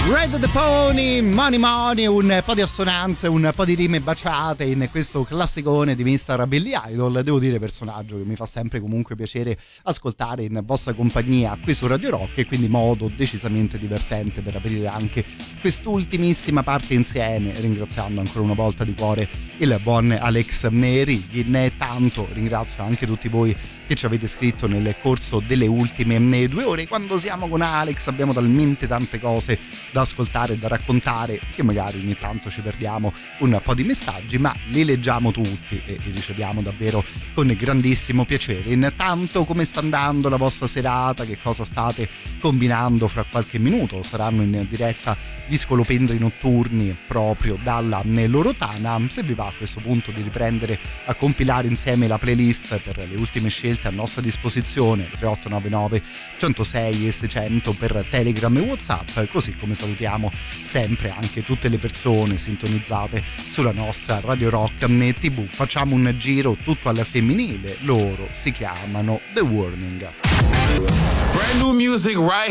Red the Pony, Money Money, un po' di assonanze, un po' di rime baciate in questo classicone di Mr. Billy Idol. Devo dire, personaggio che mi fa sempre comunque piacere ascoltare in vostra compagnia qui su Radio Rock, e quindi modo decisamente divertente per aprire anche quest'ultimissima parte insieme, ringraziando ancora una volta di cuore il buon Alex Righi. Ne tanto ringrazio anche tutti voi che ci avete scritto nel corso delle ultime 2 ore. Quando siamo con Alex abbiamo talmente tante cose da ascoltare e da raccontare che magari ogni tanto ci perdiamo un po' di messaggi, ma li leggiamo tutti e li riceviamo davvero con grandissimo piacere. Intanto, come sta andando la vostra serata? Che cosa state combinando? Fra qualche minuto saranno in diretta gli Scolopendri notturni proprio dalla loro tana. Se vi va a questo punto di riprendere a compilare insieme la playlist per le ultime scelte a nostra disposizione, 3899 106 e 600 per Telegram e WhatsApp, così come salutiamo sempre anche tutte le persone sintonizzate sulla nostra Radio Rock TV. Facciamo un giro tutto al femminile, loro si chiamano The Warning. Brand new music right